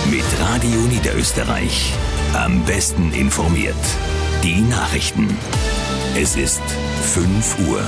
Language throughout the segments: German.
Mit Radio Niederösterreich. Am besten informiert. Die Nachrichten. Es ist 5 Uhr.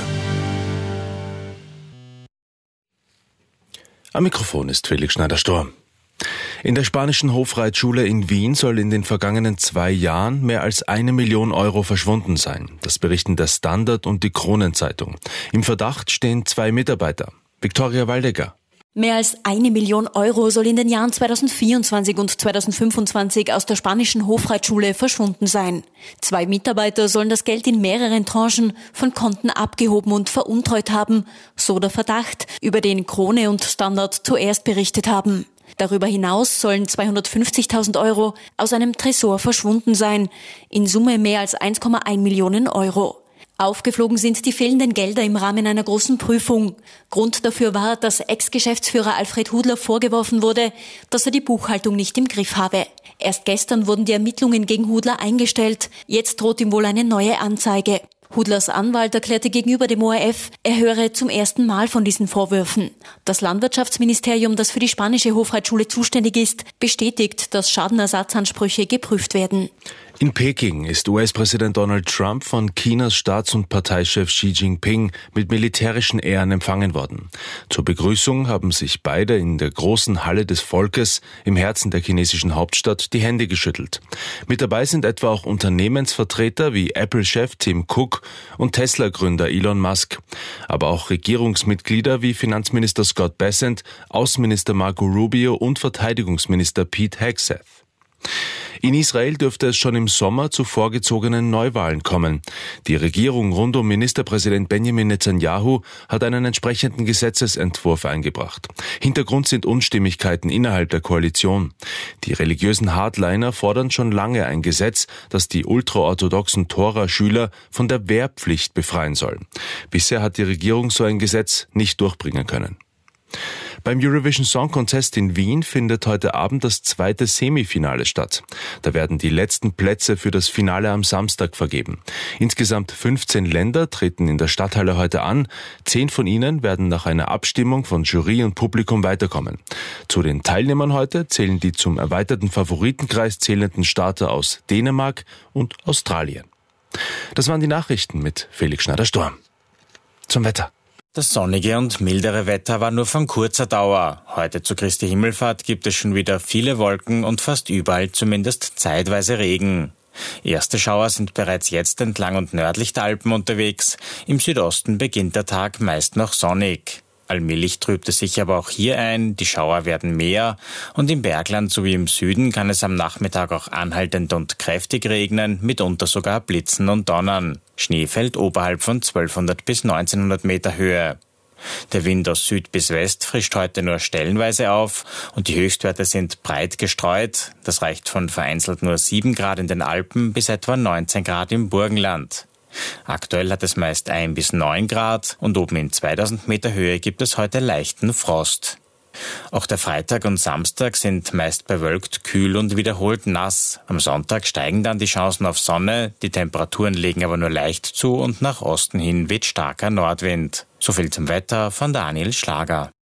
Am Mikrofon ist Felix Schneider-Storr. In der spanischen Hofreitschule in Wien soll in den vergangenen 2 Jahren mehr als 1 Million Euro verschwunden sein. Das berichten der Standard und die Kronenzeitung. Im Verdacht stehen 2 Mitarbeiter. Viktoria Waldecker. Mehr als 1 Million Euro soll in den Jahren 2024 und 2025 aus der spanischen Hofreitschule verschwunden sein. 2 Mitarbeiter sollen das Geld in mehreren Tranchen von Konten abgehoben und veruntreut haben, so der Verdacht, über den Krone und Standard zuerst berichtet haben. Darüber hinaus sollen 250.000 Euro aus einem Tresor verschwunden sein, in Summe mehr als 1,1 Millionen Euro. Aufgeflogen sind die fehlenden Gelder im Rahmen einer großen Prüfung. Grund dafür war, dass Ex-Geschäftsführer Alfred Hudler vorgeworfen wurde, dass er die Buchhaltung nicht im Griff habe. Erst gestern wurden die Ermittlungen gegen Hudler eingestellt. Jetzt droht ihm wohl eine neue Anzeige. Hudlers Anwalt erklärte gegenüber dem ORF, er höre zum ersten Mal von diesen Vorwürfen. Das Landwirtschaftsministerium, das für die spanische Hofreitschule zuständig ist, bestätigt, dass Schadenersatzansprüche geprüft werden. In Peking ist US-Präsident Donald Trump von Chinas Staats- und Parteichef Xi Jinping mit militärischen Ehren empfangen worden. Zur Begrüßung haben sich beide in der großen Halle des Volkes im Herzen der chinesischen Hauptstadt die Hände geschüttelt. Mit dabei sind etwa auch Unternehmensvertreter wie Apple-Chef Tim Cook und Tesla-Gründer Elon Musk. Aber auch Regierungsmitglieder wie Finanzminister Scott Bessent, Außenminister Marco Rubio und Verteidigungsminister Pete Hegseth. In Israel dürfte es schon im Sommer zu vorgezogenen Neuwahlen kommen. Die Regierung rund um Ministerpräsident Benjamin Netanyahu hat einen entsprechenden Gesetzesentwurf eingebracht. Hintergrund sind Unstimmigkeiten innerhalb der Koalition. Die religiösen Hardliner fordern schon lange ein Gesetz, das die ultraorthodoxen Tora-Schüler von der Wehrpflicht befreien soll. Bisher hat die Regierung so ein Gesetz nicht durchbringen können. Beim Eurovision Song Contest in Wien findet heute Abend das 2. Semifinale statt. Da werden die letzten Plätze für das Finale am Samstag vergeben. Insgesamt 15 Länder treten in der Stadthalle heute an. 10 von ihnen werden nach einer Abstimmung von Jury und Publikum weiterkommen. Zu den Teilnehmern heute zählen die zum erweiterten Favoritenkreis zählenden Starter aus Dänemark und Australien. Das waren die Nachrichten mit Felix Schneider-Storr. Zum Wetter. Das sonnige und mildere Wetter war nur von kurzer Dauer. Heute zu Christi Himmelfahrt gibt es schon wieder viele Wolken und fast überall zumindest zeitweise Regen. Erste Schauer sind bereits jetzt entlang und nördlich der Alpen unterwegs. Im Südosten beginnt der Tag meist noch sonnig. Allmählich trübt es sich aber auch hier ein, die Schauer werden mehr und im Bergland sowie im Süden kann es am Nachmittag auch anhaltend und kräftig regnen, mitunter sogar blitzen und donnern. Schnee fällt oberhalb von 1200 bis 1900 Meter Höhe. Der Wind aus Süd bis West frischt heute nur stellenweise auf und die Höchstwerte sind breit gestreut. Das reicht von vereinzelt nur 7 Grad in den Alpen bis etwa 19 Grad im Burgenland. Aktuell hat es meist 1 bis 9 Grad und oben in 2000 Meter Höhe gibt es heute leichten Frost. Auch der Freitag und Samstag sind meist bewölkt, kühl und wiederholt nass. Am Sonntag steigen dann die Chancen auf Sonne, die Temperaturen legen aber nur leicht zu und nach Osten hin weht starker Nordwind. So viel zum Wetter von Daniel Schlager.